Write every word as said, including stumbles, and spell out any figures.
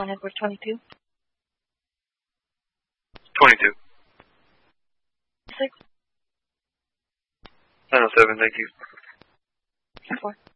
one Edward twenty-two. twenty-two. Six. nine oh seven, thank you. Four.